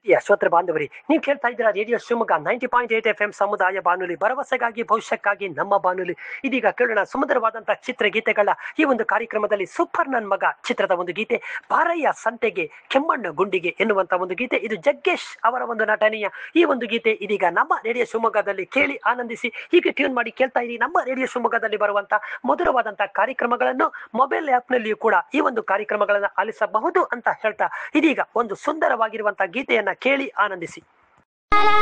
ಶ್ರೋತೃ ಬಾಂಧವರಿ, ನೀವು ಕೇಳ್ತಾ ಇದ್ದೀರಾ ರೇಡಿಯೋ ಶಿವಮೊಗ್ಗ 90.8 FM ಸಮುದಾಯ ಬಾನುಲಿ, ಭರವಸೆಗಾಗಿ ಭವಿಷ್ಯಕ್ಕಾಗಿ ನಮ್ಮ ಬಾನುಲಿ. ಇದೀಗ ಕೇಳೋಣ ಸುಮಧುರವಾದಂತಹ ಚಿತ್ರಗೀತೆಗಳ ಈ ಒಂದು ಕಾರ್ಯಕ್ರಮದಲ್ಲಿ ಸೂಪರ್ ನನ್ ಮಗ ಚಿತ್ರದ ಒಂದು ಗೀತೆ, ಪಾರಯ್ಯ ಸಂತೆಗೆ ಕೆಮ್ಮಣ್ಣು ಗುಂಡಿಗೆ ಎನ್ನುವಂತ ಒಂದು ಗೀತೆ. ಇದು ಜಗ್ಗೇಶ್ ಅವರ ಒಂದು ನಟನೆಯ ಈ ಒಂದು ಗೀತೆ ಇದೀಗ ನಮ್ಮ ರೇಡಿಯೋ ಶಿವಮೊಗ್ಗದಲ್ಲಿ ಕೇಳಿ ಆನಂದಿಸಿ. ಹೀಗೆ ಟ್ಯೂನ್ ಮಾಡಿ ಕೇಳ್ತಾ ಇರಿ ನಮ್ಮ ರೇಡಿಯೋ ಶಿವಮೊಗ್ಗದಲ್ಲಿ ಬರುವಂತಹ ಮಧುರವಾದಂತಹ ಕಾರ್ಯಕ್ರಮಗಳನ್ನು. ಮೊಬೈಲ್ ಆಪ್ ನಲ್ಲಿಯೂ ಕೂಡ ಈ ಒಂದು ಕಾರ್ಯಕ್ರಮಗಳನ್ನು ಆಲಿಸಬಹುದು ಅಂತ ಹೇಳ್ತಾ ಇದೀಗ ಒಂದು ಸುಂದರವಾಗಿರುವಂತಹ ಗೀತೆಯನ್ನ ಕೇಳಿ ಆನಂದಿಸಿ.